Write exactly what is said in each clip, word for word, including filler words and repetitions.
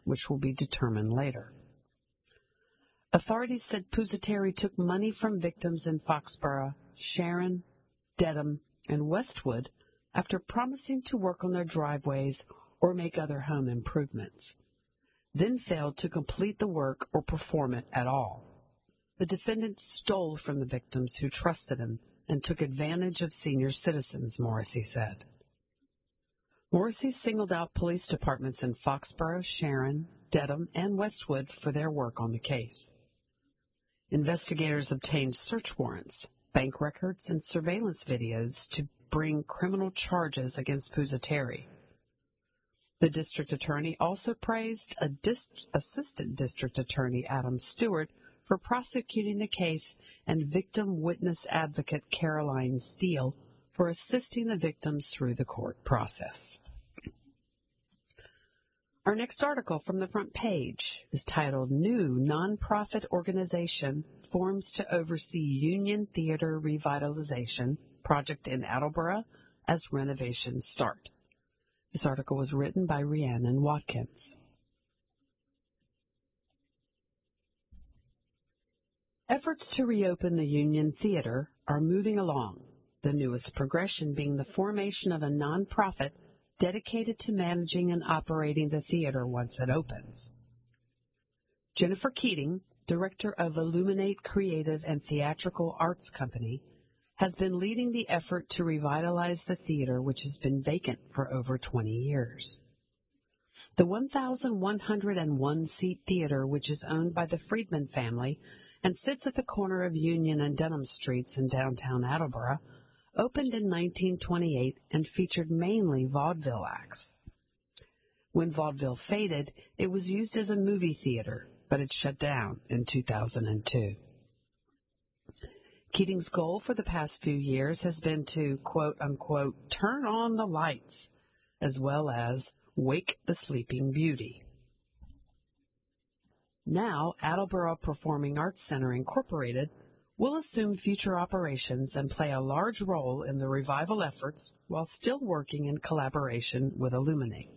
which will be determined later. Authorities said Pusateri took money from victims in Foxborough, Sharon, Dedham, and Westwood after promising to work on their driveways or make other home improvements, then failed to complete the work or perform it at all. The defendant stole from the victims who trusted him and took advantage of senior citizens, Morrissey said. Morrissey singled out police departments in Foxborough, Sharon, Dedham, and Westwood for their work on the case. Investigators obtained search warrants, bank records, and surveillance videos to bring criminal charges against Pusateri. The district attorney also praised a dist- assistant district attorney, Adam Stewart, for prosecuting the case, and victim witness advocate Caroline Steele for assisting the victims through the court process. Our next article from the front page is titled, New Nonprofit Organization Forms to Oversee Union Theater Revitalization Project in Attleboro as Renovations Start. This article was written by Rhiannon Watkins. Efforts to reopen the Union Theater are moving along, the newest progression being the formation of a nonprofit dedicated to managing and operating the theater once it opens. Jennifer Keating, director of Illuminate Creative and Theatrical Arts Company, has been leading the effort to revitalize the theater, which has been vacant for over twenty years. The one thousand one hundred one seat theater, which is owned by the Friedman family and sits at the corner of Union and Denham Streets in downtown Attleboro, opened in nineteen twenty-eight and featured mainly vaudeville acts. When vaudeville faded, it was used as a movie theater, but it shut down in two thousand two. Keating's goal for the past few years has been to, quote-unquote, turn on the lights, as well as wake the sleeping beauty. Now, Attleboro Performing Arts Center, Incorporated will assume future operations and play a large role in the revival efforts while still working in collaboration with Illuminate.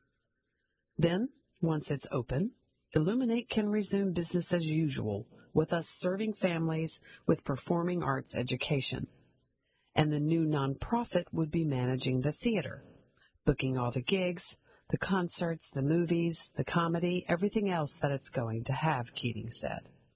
Then, once it's open, Illuminate can resume business as usual, with us serving families with performing arts education. And the new nonprofit would be managing the theater, booking all the gigs, the concerts, the movies, the comedy, everything else that it's going to have, Keating said.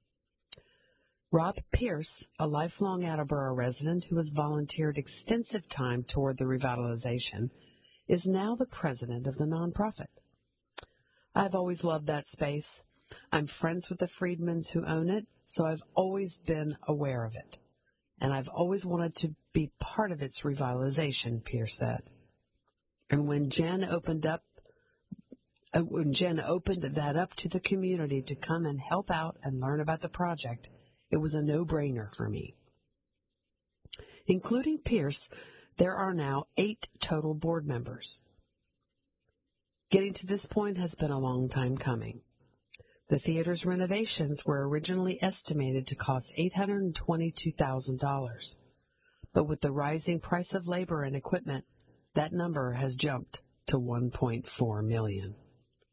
Rob Pierce, a lifelong Attleboro resident who has volunteered extensive time toward the revitalization, is now the president of the nonprofit. I've always loved that space. I'm friends with the Friedmans who own it, so I've always been aware of it. And I've always wanted to be part of its revitalization, Pierce said. And when Jen opened up, uh, when Jen opened that up to the community to come and help out and learn about the project, it was a no-brainer for me. Including Pierce, there are now eight total board members. Getting to this point has been a long time coming. The theater's renovations were originally estimated to cost eight hundred twenty-two thousand dollars, but with the rising price of labor and equipment, that number has jumped to one point four million dollars.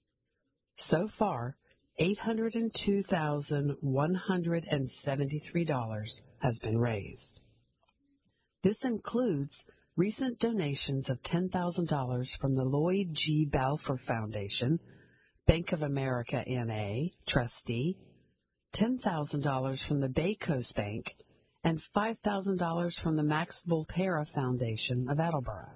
So far, eight hundred two thousand one hundred seventy-three dollars has been raised. This includes recent donations of ten thousand dollars from the Lloyd G. Balfour Foundation, Bank of America N A trustee, ten thousand dollars from the Bay Coast Bank, and five thousand dollars from the Max Volterra Foundation of Attleboro.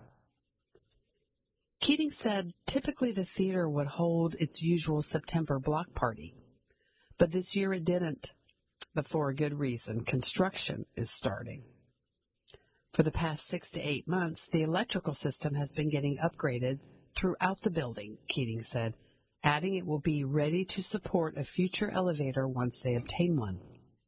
Keating said typically the theater would hold its usual September block party, but this year it didn't. But for a good reason, construction is starting. For the past six to eight months, the electrical system has been getting upgraded throughout the building, Keating said, adding it will be ready to support a future elevator once they obtain one.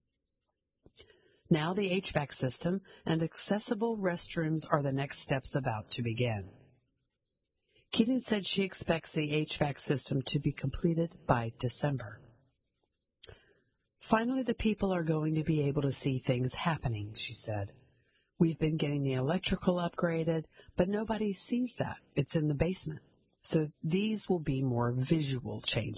Now the H V A C system and accessible restrooms are the next steps about to begin. Keating said she expects the H V A C system to be completed by December. Finally, the people are going to be able to see things happening, she said. We've been getting the electrical upgraded, but nobody sees that. It's in the basement. So these will be more visual changes.